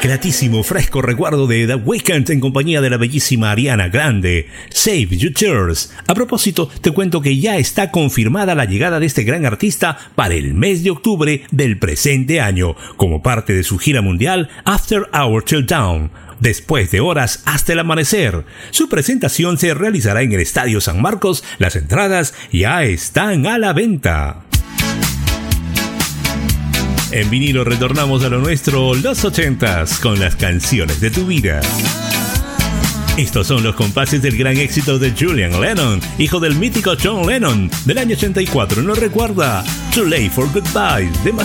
Gratísimo, fresco recuerdo de The Weeknd en compañía de la bellísima Ariana Grande, Save Your Tears. A propósito, te cuento que ya está confirmada la llegada de este gran artista para el mes de octubre del presente año, como parte de su gira mundial After Hour Till Dawn. Después de horas hasta el amanecer. Su presentación se realizará en el Estadio San Marcos. Las entradas ya están a la venta. En vinilo retornamos a lo nuestro, los 80s, con las canciones de tu vida. Estos son los compases del gran éxito de Julian Lennon, hijo del mítico John Lennon, del año 84. ¿No recuerda? Too Late for Goodbye, de